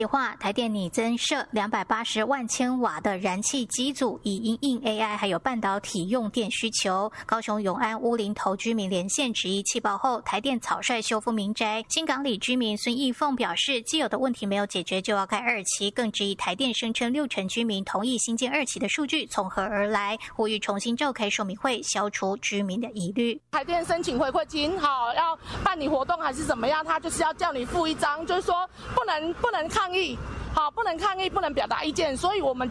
计划，台电拟增设280万千瓦的燃气机组，以因应 AI 还有半导体用电需求。高雄永安乌林头居民连线质疑气爆后，台电草率修复民宅。新港里居民孙义凤表示，既有的问题没有解决就要盖2期，更质疑台电声称60%居民同意新建2期的数据从何而来，呼吁重新召开说明会，消除居民的疑虑。 台电申请回馈金，要办理活动还是怎么样，他就是要叫你附一张，就是说不能抗议，不能抗议，不能表达意见，所以我们